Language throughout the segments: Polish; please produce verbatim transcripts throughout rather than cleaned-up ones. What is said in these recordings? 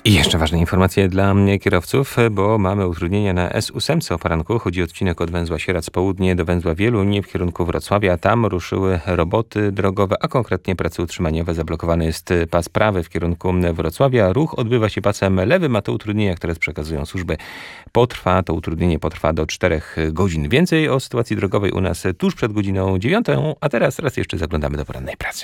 I jeszcze ważne informacje dla kierowców, bo mamy utrudnienia na S osiem o poranku. Chodzi o odcinek od węzła Sieradz Południe do węzła Wieluń w kierunku Wrocławia. Tam ruszyły roboty drogowe, a konkretnie prace utrzymaniowe. Zablokowany jest pas prawy w kierunku Wrocławia. Ruch odbywa się pasem lewym, a to utrudnienia, które przekazują służby, potrwa. To utrudnienie potrwa do czterech godzin. Więcej o sytuacji drogowej u nas tuż przed godziną dziewiątą, a teraz raz jeszcze zaglądamy do porannej pracy.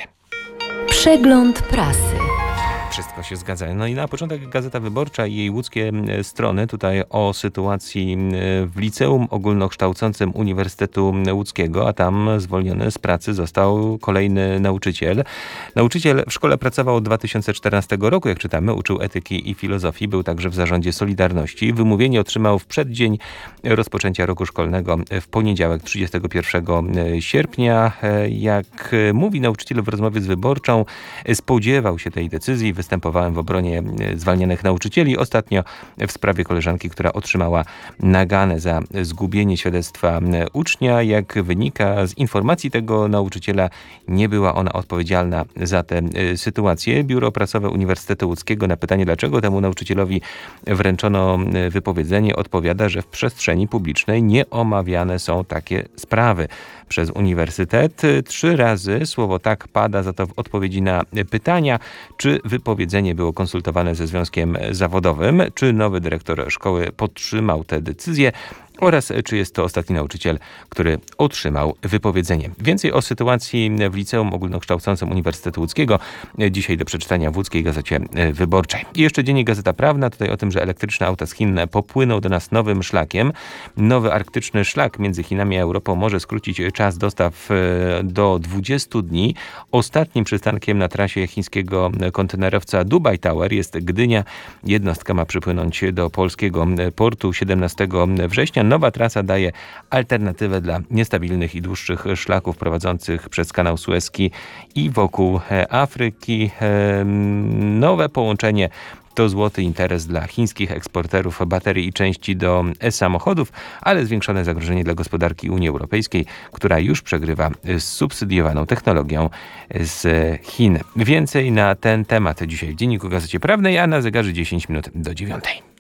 Przegląd prasy. Wszystko się zgadza. No i na początek Gazeta Wyborcza i jej łódzkie strony. Tutaj o sytuacji w liceum ogólnokształcącym Uniwersytetu Łódzkiego, a tam zwolniony z pracy został kolejny nauczyciel. Nauczyciel w szkole pracował od dwa tysiące czternastego roku, jak czytamy, uczył etyki i filozofii, był także w zarządzie Solidarności. Wymówienie otrzymał w przeddzień rozpoczęcia roku szkolnego w poniedziałek trzydziestego pierwszego sierpnia. Jak mówi nauczyciel w rozmowie z Wyborczą, spodziewał się tej decyzji. Występowałem w obronie zwalnianych nauczycieli. Ostatnio w sprawie koleżanki, która otrzymała naganę za zgubienie świadectwa ucznia. Jak wynika z informacji tego nauczyciela, nie była ona odpowiedzialna za tę sytuację. Biuro Prasowe Uniwersytetu Łódzkiego na pytanie, dlaczego temu nauczycielowi wręczono wypowiedzenie, odpowiada, że w przestrzeni publicznej nie omawiane są takie sprawy przez uniwersytet. Trzy razy słowo tak pada za to w odpowiedzi na pytania, czy wypowiedzenie było konsultowane ze związkiem zawodowym, czy nowy dyrektor szkoły podtrzymał tę decyzję oraz czy jest to ostatni nauczyciel, który otrzymał wypowiedzenie. Więcej o sytuacji w Liceum Ogólnokształcącym Uniwersytetu Łódzkiego dzisiaj do przeczytania w Łódzkiej Gazecie Wyborczej. I jeszcze dziennik Gazeta Prawna, tutaj o tym, że elektryczne auta z Chin popłyną do nas nowym szlakiem. Nowy arktyczny szlak między Chinami a Europą może skrócić czas dostaw do dwudziestu dni. Ostatnim przystankiem na trasie chińskiego kontenerowca Dubai Tower jest Gdynia. Jednostka ma przypłynąć do polskiego portu siedemnastego września. Nowa trasa daje alternatywę dla niestabilnych i dłuższych szlaków prowadzących przez kanał Suezki i wokół Afryki. Nowe połączenie to złoty interes dla chińskich eksporterów baterii i części do samochodów, ale zwiększone zagrożenie dla gospodarki Unii Europejskiej, która już przegrywa z subsydiowaną technologią z Chin. Więcej na ten temat dzisiaj w Dzienniku Gazecie Prawnej, a na zegarze dziesięć minut do dziewiątej.